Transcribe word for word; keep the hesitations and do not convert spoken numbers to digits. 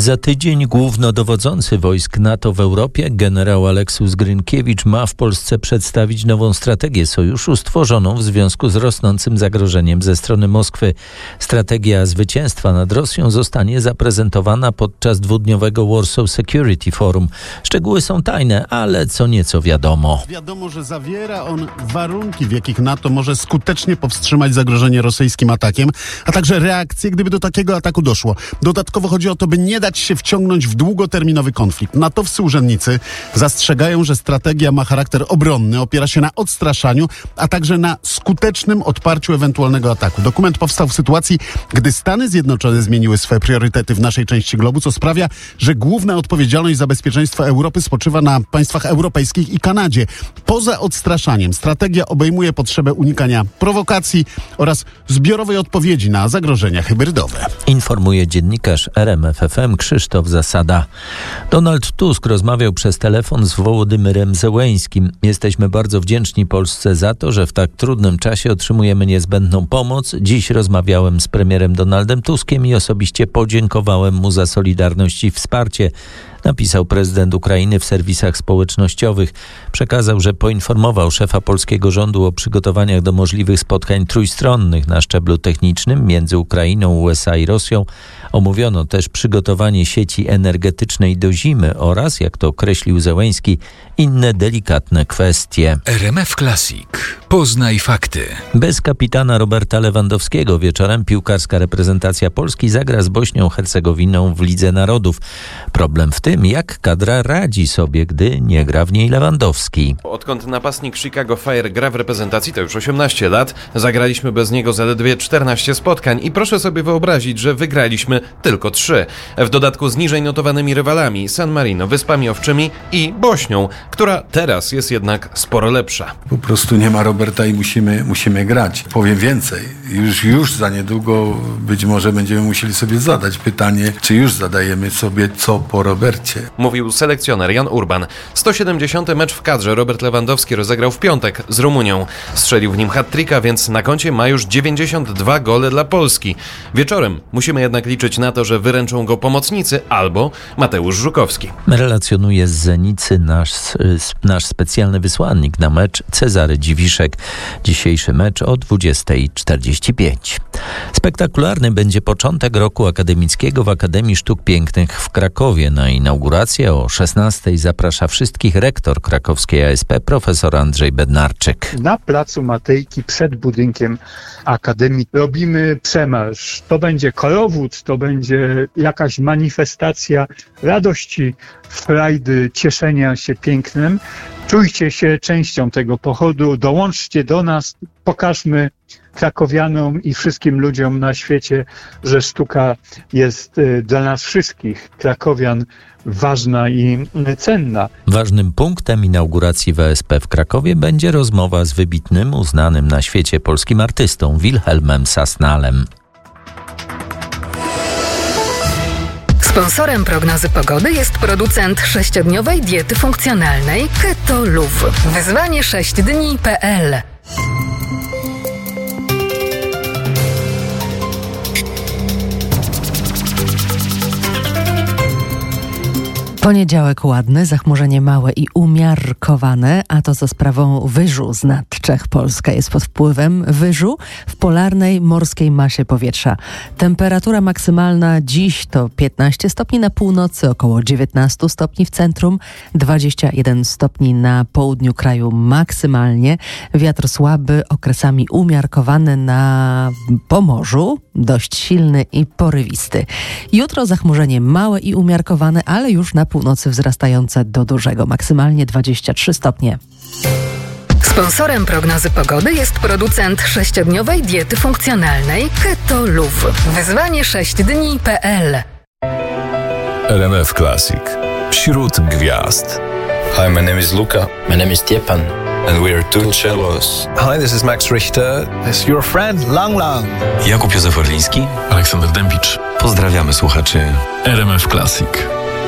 Za tydzień głównodowodzący wojsk NATO w Europie, generał Aleksius Grynkiewicz, ma w Polsce przedstawić nową strategię sojuszu stworzoną w związku z rosnącym zagrożeniem ze strony Moskwy. Strategia zwycięstwa nad Rosją zostanie zaprezentowana podczas dwudniowego Warsaw Security Forum. Szczegóły są tajne, ale co nieco wiadomo. Wiadomo, że zawiera on warunki, w jakich NATO może skutecznie powstrzymać zagrożenie rosyjskim atakiem, a także reakcje, gdyby do takiego ataku doszło. Dodatkowo chodzi o to, by nie dać się wciągnąć w długoterminowy konflikt. natowscy urzędnicy zastrzegają, że strategia ma charakter obronny, opiera się na odstraszaniu, a także na skutecznym odparciu ewentualnego ataku. Dokument powstał w sytuacji, gdy Stany Zjednoczone zmieniły swoje priorytety w naszej części globu, co sprawia, że główna odpowiedzialność za bezpieczeństwo Europy spoczywa na państwach europejskich i Kanadzie. Poza odstraszaniem strategia obejmuje potrzebę unikania prowokacji oraz zbiorowej odpowiedzi na zagrożenia hybrydowe. Informuje dziennikarz R M F F M Krzysztof Zasada. Donald Tusk rozmawiał przez telefon z Wołodymyrem Zełeńskim. Jesteśmy bardzo wdzięczni Polsce za to, że w tak trudnym czasie otrzymujemy niezbędną pomoc. Dziś rozmawiałem z premierem Donaldem Tuskiem i osobiście podziękowałem mu za solidarność i wsparcie, napisał prezydent Ukrainy w serwisach społecznościowych. Przekazał, że poinformował szefa polskiego rządu o przygotowaniach do możliwych spotkań trójstronnych na szczeblu technicznym między Ukrainą, U S A i Rosją. Omówiono też przygotowanie sieci energetycznej do zimy oraz, jak to określił Zełeński, inne delikatne kwestie. R M F Classic. Poznaj fakty. Bez kapitana Roberta Lewandowskiego wieczorem piłkarska reprezentacja Polski zagra z Bośnią Hercegowiną w Lidze Narodów. Problem w tym, jak kadra radzi sobie, gdy nie gra w niej Lewandowski. Odkąd napastnik Chicago Fire gra w reprezentacji, to już osiemnaście lat, zagraliśmy bez niego zaledwie czternaście spotkań i proszę sobie wyobrazić, że wygraliśmy tylko trzy. W dodatku z niżej notowanymi rywalami San Marino, Wyspami Owczymi i Bośnią, która teraz jest jednak sporo lepsza. Po prostu nie ma Roberta i musimy, musimy grać. Powiem więcej, już, już za niedługo być może będziemy musieli sobie zadać pytanie, czy już zadajemy sobie co po Robercie. Mówił selekcjoner Jan Urban. sto siedemdziesiąty mecz w kadrze Robert Lewandowski rozegrał w piątek z Rumunią. Strzelił w nim hat-tricka, więc na koncie ma już dziewięćdziesiąt dwa gole dla Polski. Wieczorem musimy jednak liczyć na to, że wyręczą go pomocnicy albo Mateusz Żukowski. Relacjonuje z Zenicy nasz, nasz specjalny wysłannik na mecz Cezary Dziwiszek. Dzisiejszy mecz o dwudziesta czterdzieści pięć. Spektakularny będzie początek roku akademickiego w Akademii Sztuk Pięknych w Krakowie. Na inaugurację o szesnastej zaprasza wszystkich rektor krakowskiej A S P profesor Andrzej Bednarczyk. Na placu Matejki przed budynkiem Akademii robimy przemarsz. To będzie korowód, to będzie jakaś manifestacja radości, frajdy, cieszenia się pięknem. Czujcie się częścią tego pochodu, dołączcie do nas, pokażmy krakowianom i wszystkim ludziom na świecie, że sztuka jest dla nas wszystkich krakowian ważna i cenna. Ważnym punktem inauguracji W S P w Krakowie będzie rozmowa z wybitnym, uznanym na świecie polskim artystą Wilhelmem Sasnalem. Sponsorem prognozy pogody jest producent sześciodniowej diety funkcjonalnej Keto Luv. Wyzwanie sześć dni kropka p l. Poniedziałek ładny, zachmurzenie małe i umiarkowane, a to za sprawą wyżu z nad Czech. Polska jest pod wpływem wyżu w polarnej morskiej masie powietrza. Temperatura maksymalna dziś to piętnaście stopni na północy, około dziewiętnaście stopni w centrum, dwadzieścia jeden stopni na południu kraju maksymalnie. Wiatr słaby, okresami umiarkowany na Pomorzu, dość silny i porywisty. Jutro zachmurzenie małe i umiarkowane, ale już na północy wzrastające do dużego, maksymalnie dwadzieścia trzy stopnie. Sponsorem prognozy pogody jest producent sześciodniowej diety funkcjonalnej Keto Luv. Wyzwanie sześć dni kropka p l. R M F Classic. Wśród gwiazd. Hi, my name is Luca. My name is Stjepan. And we are two cellos. Hi, this is Max Richter. This is your friend Lang Lang. Jakub Józef Orliński. Aleksander Dębicz. Pozdrawiamy słuchaczy R M F Classic.